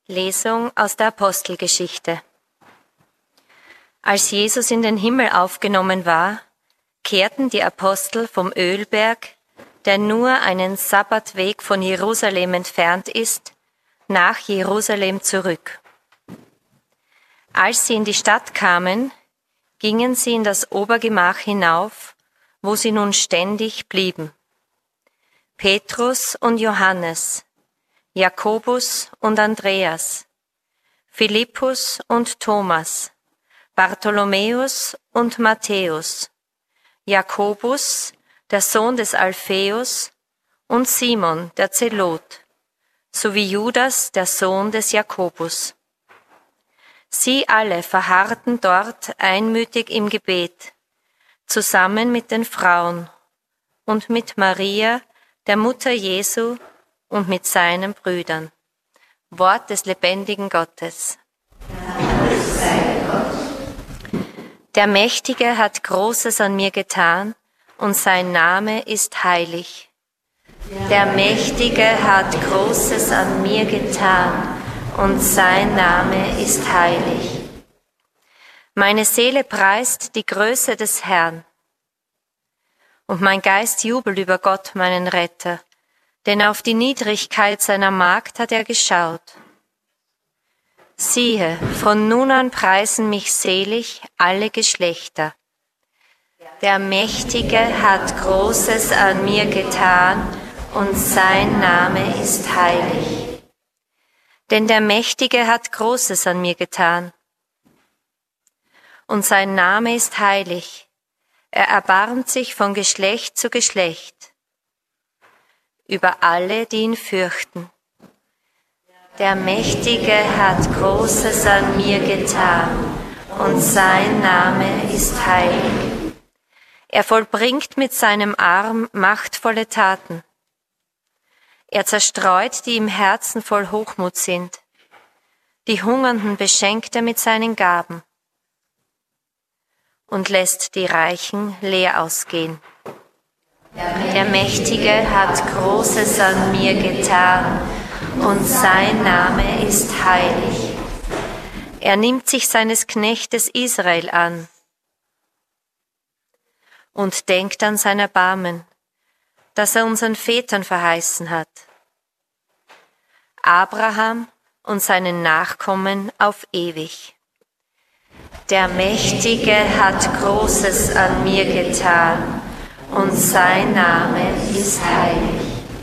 Lesung aus der Apostelgeschichte. Als Jesus in den Himmel aufgenommen war, kehrten die Apostel vom Ölberg, der nur einen Sabbatweg von Jerusalem entfernt ist, nach Jerusalem zurück. Als sie in die Stadt kamen, gingen sie in das Obergemach hinauf, wo sie nun ständig blieben. Petrus und Johannes, Jakobus und Andreas, Philippus und Thomas, Bartholomäus und Matthäus, Jakobus, der Sohn des Alpheus, und Simon, der Zelot, sowie Judas, der Sohn des Jakobus. Sie alle verharrten dort einmütig im Gebet, zusammen mit den Frauen und mit Maria, der Mutter Jesu, und mit seinen Brüdern. Wort des lebendigen Gottes. Der Mächtige hat Großes an mir getan, und sein Name ist heilig. Der Mächtige hat Großes an mir getan, und sein Name ist heilig. Meine Seele preist die Größe des Herrn, und mein Geist jubelt über Gott, meinen Retter, denn auf die Niedrigkeit seiner Magd hat er geschaut. Siehe, von nun an preisen mich selig alle Geschlechter. Der Mächtige hat Großes an mir getan, und sein Name ist heilig. Denn der Mächtige hat Großes an mir getan, und sein Name ist heilig. Er erbarmt sich von Geschlecht zu Geschlecht über alle, die ihn fürchten. Der Mächtige hat Großes an mir getan, und sein Name ist heilig. Er vollbringt mit seinem Arm machtvolle Taten. Er zerstreut, die im Herzen voll Hochmut sind. Die Hungernden beschenkt er mit seinen Gaben und lässt die Reichen leer ausgehen. Der Mächtige hat Großes an mir getan, und sein Name ist heilig. Er nimmt sich seines Knechtes Israel an und denkt an sein Erbarmen, das er unseren Vätern verheißen hat, Abraham und seinen Nachkommen auf ewig. Der Mächtige hat Großes an mir getan, und sein Name ist heilig.